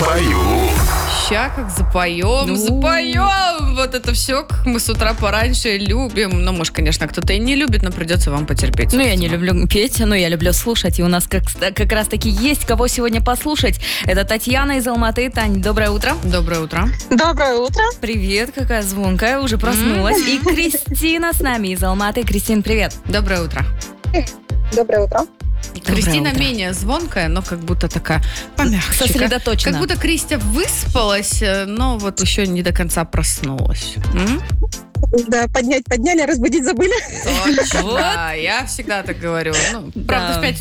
Запою. Ща как запоем. Вот это все, как мы с утра пораньше любим. Ну, может, конечно, кто-то и не любит, но придется вам потерпеть. Ну, я не люблю петь, но я люблю слушать. И у нас как раз-таки есть кого сегодня послушать. Это Татьяна из Алматы. Тань, доброе утро. Доброе утро. Доброе утро. Привет, какая звонкая, уже проснулась. И Кристина с нами из Алматы. Кристин, привет. Доброе утро. Доброе утро. Кристина утро. менее звонкая, но как будто такая помягче. Сосредоточена. Как будто Кристя выспалась, но вот еще не до конца проснулась. Да, подняли, разбудить забыли. Точно. Я всегда так говорю. Ну, правда, в 5